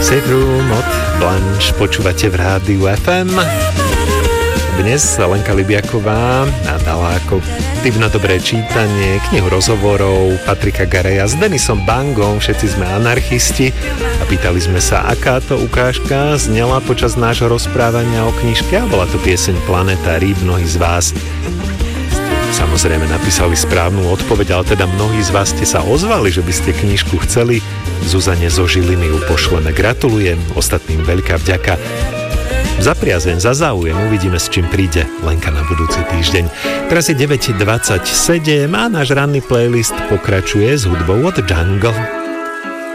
Safe Room od Blanche počúvate v rádiu FM. Dnes Lenka Libiaková nadala ako tip na dobré čítanie knihu rozhovorov Patrika Garaja s Denisom Bangom. Všetci sme anarchisti a pýtali sme sa, aká to ukážka znela počas nášho rozprávania o knižke, a bola to pieseň Planeta rýb. Mnohí z vás samozrejme napísali správnu odpoveď, ale teda mnohí z vás ste sa ozvali, že by ste knižku chceli. Zuzane zo Žiliny ju pošleme. Gratulujem, ostatným veľká vďaka za priazeň, za záujem. Uvidíme, s čím príde Lenka na budúci týždeň. Teraz je 9:27 a náš ranný playlist pokračuje s hudbou od Jungle.